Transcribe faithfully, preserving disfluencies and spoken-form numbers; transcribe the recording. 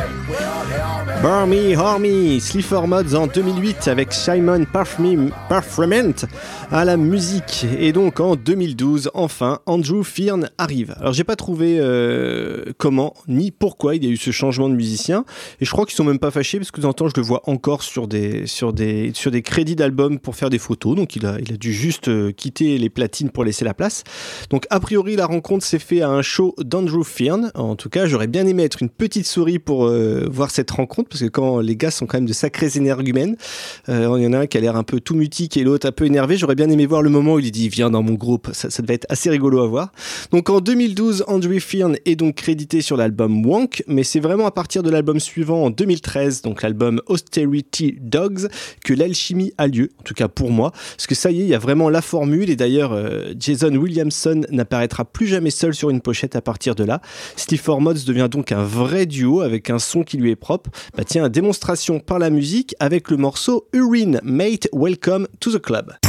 Barmy Army, Sleaford Mods en deux mille huit avec Simon Parfrement à la musique. Et donc en deux mille douze, enfin, Andrew Fearn arrive. Alors j'ai pas trouvé euh, comment ni pourquoi il y a eu ce changement de musicien. Et je crois qu'ils sont même pas fâchés parce que de temps en temps je le vois encore sur des, sur des, sur des crédits d'albums pour faire des photos. Donc il a, il a dû juste euh, quitter les platines pour laisser la place. Donc a priori la rencontre s'est faite à un show d'Andrew Fearn. En tout cas j'aurais bien aimé être une petite souris pour euh, voir cette rencontre parce que quand les gars sont quand même de sacrés énergumènes, euh, il y en a un qui a l'air un peu tout mutique et l'autre un peu énervé. J'aurais bien aimé voir le moment où il dit viens dans mon groupe, ça, ça devait être assez rigolo à voir. Donc en deux mille douze, Andrew Fearn est donc crédité sur l'album Wonk, mais c'est vraiment à partir de l'album suivant en deux mille treize, donc l'album Austerity Dogs, que l'alchimie a lieu, en tout cas pour moi, parce que ça y est, il y a vraiment la formule et d'ailleurs euh, Jason Williamson n'apparaîtra plus jamais seul sur une pochette à partir de là. Sleaford Mods devient donc un vrai duo avec un son qui lui est propre. Bah tiens, démonstration par la musique avec le morceau Urine Mate Welcome to the Club.